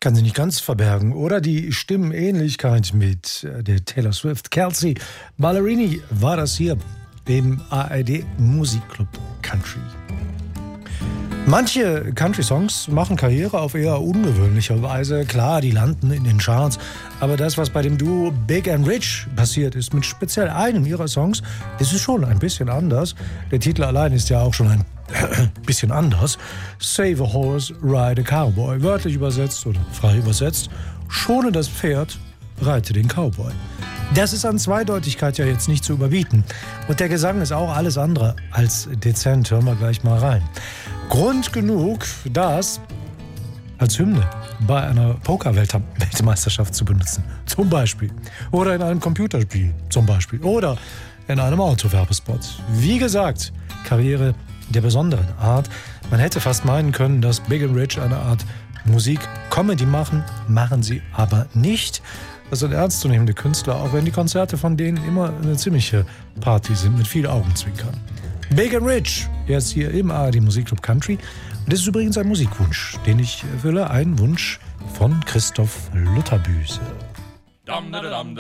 kann sie nicht ganz verbergen. Oder die Stimmenähnlichkeit mit der Taylor Swift. Kelsea Ballerini war das hier im ARD Musikclub Country. Manche Country-Songs machen Karriere auf eher ungewöhnliche Weise. Klar, die landen in den Charts. Aber das, was bei dem Duo Big and Rich passiert ist, mit speziell einem ihrer Songs, das ist schon ein bisschen anders. Der Titel allein ist ja auch schon ein bisschen anders. Save a Horse, Ride a Cowboy. Wörtlich übersetzt oder frei übersetzt. Schone das Pferd, reite den Cowboy. Das ist an Zweideutigkeit ja jetzt nicht zu überbieten. Und der Gesang ist auch alles andere als dezent. Hören wir gleich mal rein. Grund genug, das als Hymne bei einer Poker-Weltmeisterschaft zu benutzen. Zum Beispiel. Oder in einem Computerspiel. Zum Beispiel. Oder in einem Autowerbespot. Wie gesagt, Karriere der besonderen Art. Man hätte fast meinen können, dass Big and Rich eine Art Musik-Comedy machen sie aber nicht. Das sind ernstzunehmende Künstler, auch wenn die Konzerte von denen immer eine ziemliche Party sind, mit viel Augenzwinkern. Big and Rich, jetzt hier im ARD Musikclub Country. Und das ist übrigens ein Musikwunsch, den ich erfülle. Ein Wunsch von Christoph Lutterbüse.